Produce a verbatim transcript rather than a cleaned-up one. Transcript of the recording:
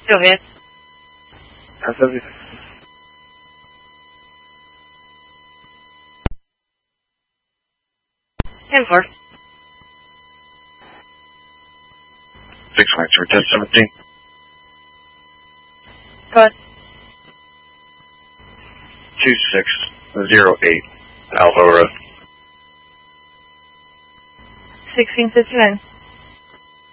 Go ahead. How's everything? ten four. six nine three ten seventeen. Go ahead. two six zero eight Alpha Road. sixteen fifty-nine.